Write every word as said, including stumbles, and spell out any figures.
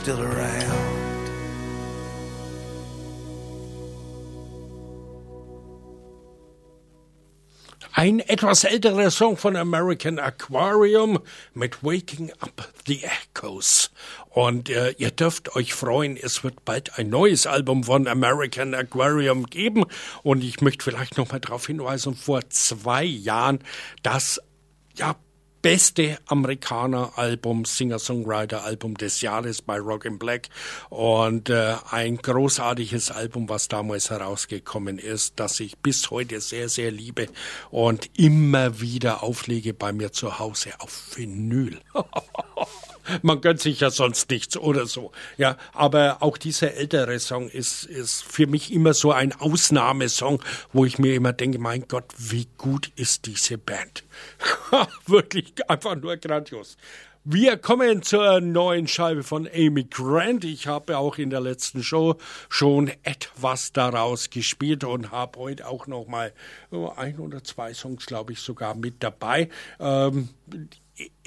still around. Ein etwas älterer Song von American Aquarium mit Waking Up the Echoes. Und äh, ihr dürft euch freuen, es wird bald ein neues Album von American Aquarium geben. Und ich möchte vielleicht noch mal darauf hinweisen, vor zwei Jahren das, ja, beste Amerikaner-Album, Singer-Songwriter-Album des Jahres bei Rock in Black und äh, ein großartiges Album, was damals herausgekommen ist, das ich bis heute sehr, sehr liebe und immer wieder auflege bei mir zu Hause auf Vinyl. Man gönnt sich ja sonst nichts oder so. Ja, aber auch dieser ältere Song ist, ist für mich immer so ein Ausnahmesong, wo ich mir immer denke, mein Gott, wie gut ist diese Band. Wirklich einfach nur grandios. Wir kommen zur neuen Scheibe von Amy Grant. Ich habe auch in der letzten Show schon etwas daraus gespielt und habe heute auch noch mal ein oder zwei Songs, glaube ich, sogar mit dabei. Ähm,